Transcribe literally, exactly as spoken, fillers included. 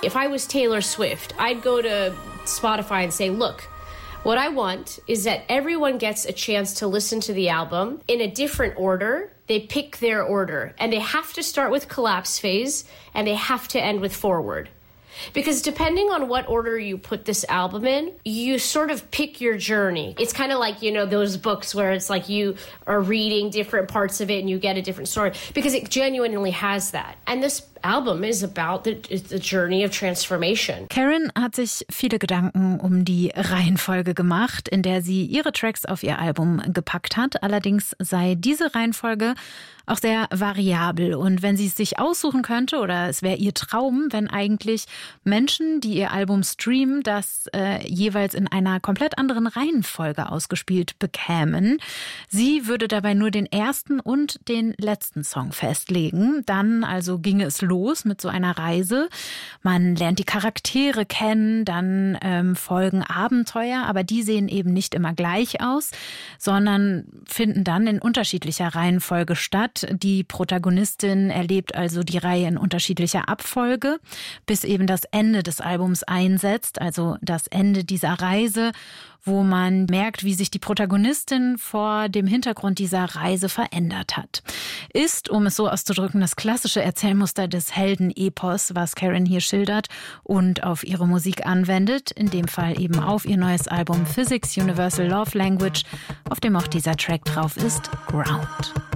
If I was Taylor Swift, I'd go to Spotify and say, look, what I want is that everyone gets a chance to listen to the album in a different order. They pick their order, and they have to start with Collapse Phase, and they have to end with Forward. Because depending on what order you put this album in, you sort of pick your journey. It's kind of like, you know, those books where it's like you are reading different parts of it and you get a different story. Because it genuinely has that. And this album is about the, the journey of transformation. Karen hat sich viele Gedanken um die Reihenfolge gemacht, in der sie ihre Tracks auf ihr Album gepackt hat. Allerdings sei diese Reihenfolge auch sehr variabel. Und wenn sie es sich aussuchen könnte, oder es wäre ihr Traum, wenn eigentlich Menschen, die ihr Album streamen, das äh, jeweils in einer komplett anderen Reihenfolge ausgespielt bekämen. Sie würde dabei nur den ersten und den letzten Song festlegen. Dann also ginge es los mit so einer Reise. Man lernt die Charaktere kennen, dann ähm, folgen Abenteuer, aber die sehen eben nicht immer gleich aus, sondern finden dann in unterschiedlicher Reihenfolge statt. Die Protagonistin erlebt also die Reihe in unterschiedlicher Abfolge, bis eben das Ende des Albums einsetzt, also das Ende dieser Reise, wo man merkt, wie sich die Protagonistin vor dem Hintergrund dieser Reise verändert hat. Ist, um es so auszudrücken, das klassische Erzählmuster des Heldenepos, was Karen hier schildert und auf ihre Musik anwendet, in dem Fall eben auf ihr neues Album Physics Universal Love Language, auf dem auch dieser Track drauf ist, Ground.